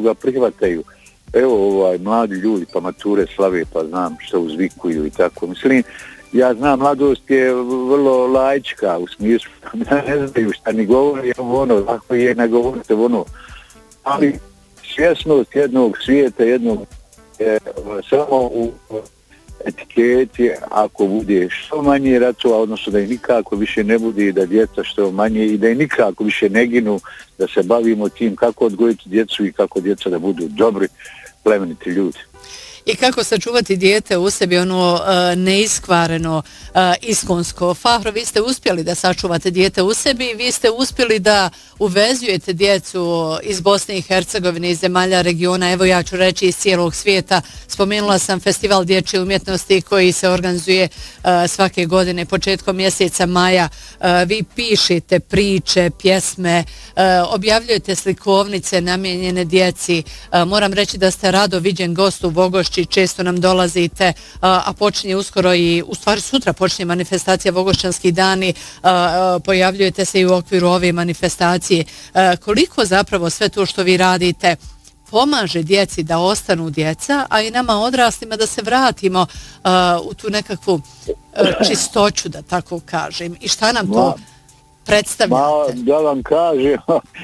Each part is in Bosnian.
ga prihvataju. Evo mladi ljudi pa mature slave pa znam što uzvikuju i tako. Mislim, ja znam, mladost je vrlo laička u smislu, ne znaju šta ni govori, ako je ne govorite ali svjesnost jednog svijeta, samo u etiketi, ako bude što manje ratova, odnosno da ih nikako više ne bude, da djeca što manje i da ih nikako više ne ginu, da se bavimo tim kako odgojiti djecu i kako djeca da budu dobri, plemeniti ljudi. I kako sačuvati dijete u sebi, ono neiskvareno, iskonsko. Fahro, vi ste uspjeli da sačuvate dijete u sebi, vi ste uspjeli da uvezujete djecu iz Bosne i Hercegovine, iz zemalja regiona, evo ja ću reći iz cijelog svijeta. Spomenula sam Festival dječje umjetnosti koji se organizuje svake godine početkom mjeseca maja. Vi pišete priče, pjesme, objavljujete slikovnice namijenjene djeci. Moram reći da ste rado viđen gost u Vogošći, često nam dolazite, a počinje uskoro i, u stvari sutra počinje manifestacija Vogošćanski dani, pojavljujete se i u okviru ove manifestacije. Koliko zapravo sve to što vi radite pomaže djeci da ostanu djeca, a i nama odraslima da se vratimo u tu nekakvu čistoću, da tako kažem. I šta nam to predstavljate? Da vam kažem,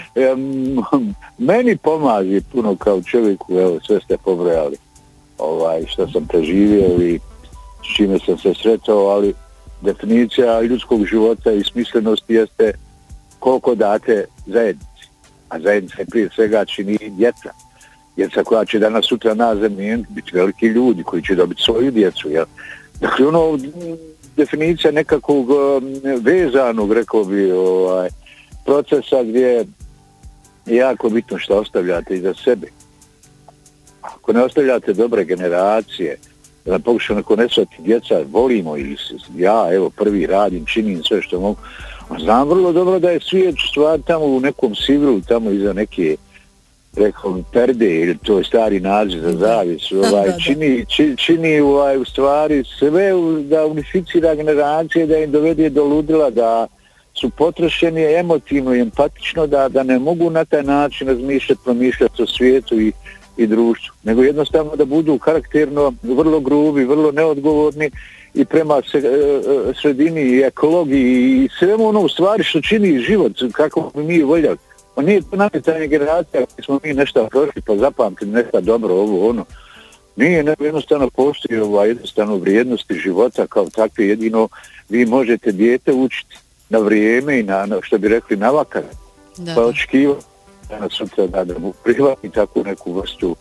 meni pomaže puno kao čovjeku, evo sve ste pobrojali. Što sam preživio i s čime sam se sretao, ali definicija ljudskog života i smislenosti jeste koliko date zajednici. A zajednica je prije svega čini djeca. Djeca koja će danas sutra na zemlji biti veliki ljudi koji će dobiti svoju djecu. Jel? Dakle, definicija nekakvog vezanog, rekao bi, procesa gdje je jako bitno što ostavljate iza sebe. Ako ne ostavljate dobre generacije, da pokušam ako ne shvati djeca, volimo ih, ja evo prvi radim, činim sve što mogu, znam vrlo dobro da je svijet stvar tamo u nekom Sivru, tamo iza neke, rekao perde, ili to je stari naziv za zavjesu, čini u stvari sve da unificira generacije, da im dovede do ludila, da su potrošeni emotivno i empatično, da ne mogu na taj način razmišljati, promišljati o svijetu i društvu, nego jednostavno da budu karakterno vrlo grubi, vrlo neodgovorni i prema sredini i ekologiji i svemu u stvari što čini život, kako bi mi voljeli. Nije to nametanje generacija koji smo mi nešto prošli pa zapamtili nešto dobro, Nije, nego jednostavno postoji jednostavno vrijednosti života kao takve, jedino vi možete dijete učiti na vrijeme i na što bi rekli na vakar, pa očekivati danas sutra da mu prihvati takvu neku vrstu.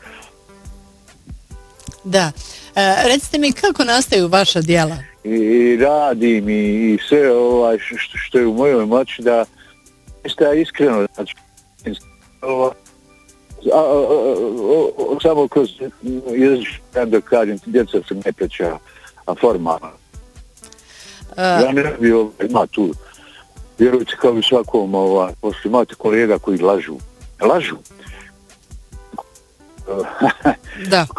Da. Recite mi kako nastaju vaša djela? I radim i sve što je u mojoj moći da jeste iskreno, znači, samo kroz jezičan da kažem, djeca se ne preća formalno. Ja ne bi ima tu, vjerujte kao i svakom, pošto imate kolega koji lažu. Da.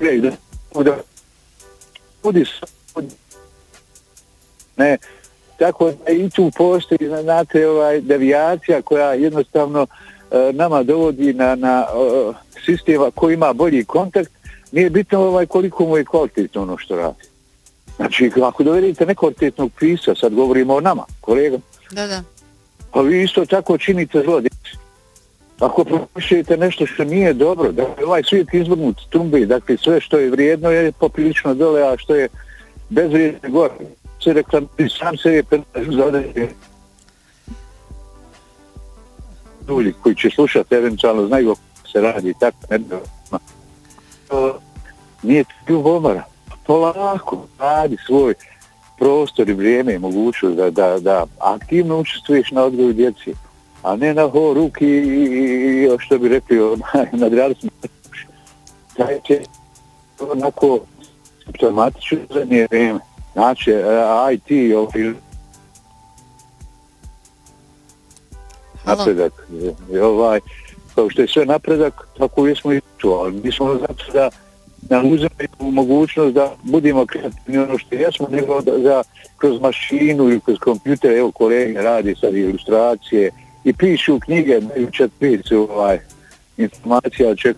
Ne, tako da i tu postoji, znate, devijacija koja jednostavno nama dovodi na sistema koji ima bolji kontakt, nije bitno koliko mu je kvalitetno ono što radi. Znači, ako dovedete nekvalitetnog pisa, sad govorimo o nama, kolegom, pa vi isto tako činite zlo djeci. Ako promišljate nešto što nije dobro, da je ovaj svijet izvrnut tumbi, dakle sve što je vrijedno je poprilično dole, a što je bezvrijedno gore. Se reklamiti sam se je predlažu za određenje. Ljudi koji će slušati eventualno znaju kako se radi tako, nije ljubomora. Polako radi svoj prostor i vrijeme i mogućnost da aktivno učestvuješ na odgoju djeci, a ne na ruki i što bi rekli nadreali smo. Taj će onako automatično zadnje vrijeme. Znači, IT napredak. Kao što je sve napredak, tako jesmo i tu, ali mi smo zato da nam uzeli mogućnost da budemo kreativni ono što jesmo, nego da kroz mašinu ili kroz kompjuter, evo kolege radi sad ilustracije i pišu knjige, daju četnicu informacija, ček